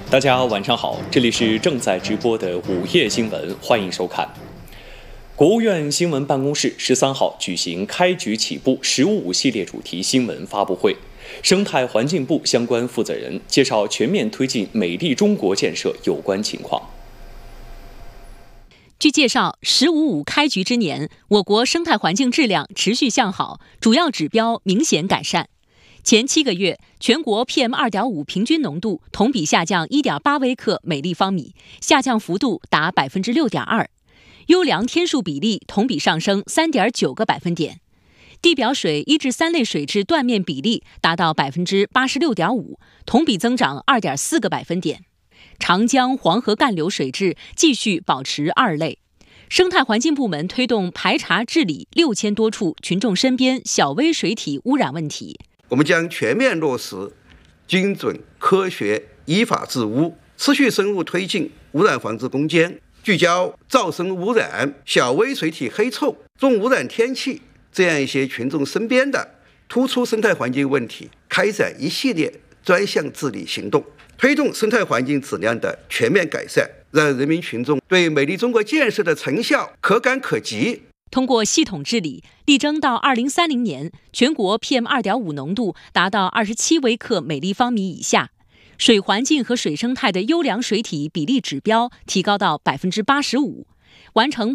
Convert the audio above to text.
大家晚上好，这里是正在直播的午夜新闻，欢迎收看。国务院新闻办公室13号举行开局起步“15+5”系列主题新闻发布会，生态环境部相关负责人介绍全面推进美丽中国建设有关情况。 据介绍，“15+5”开局之年，我国生态环境质量持续向好，主要指标明显改善。前7个月，全国 PM2.5 平均浓度同比下降 1.8 微克每立方米，下降幅度达 6.2%， 优良天数比例同比上升 3.9个百分点，地表水1至3类水质断面比例达到 86.5%， 同比增长 2.4个百分点。长江、黄河干流水质继续保持2类。生态环境部门推动排查治理6000多处群众身边小微水体污染问题。 我们将全面落实精准、科学、依法治污，持续深入推进污染防治攻坚，聚焦噪声污染、小微水体黑臭、重污染天气这样一些群众身边的突出生态环境问题，开展一系列专项治理行动，推动生态环境质量的全面改善，让人民群众对美丽中国建设的成效可感可及。 通过系统治理，力争到2030年，全国 PM2.5 浓度达到27微克每立方米以下，水环境和水生态的优良水体比例指标提高到 85%， 完成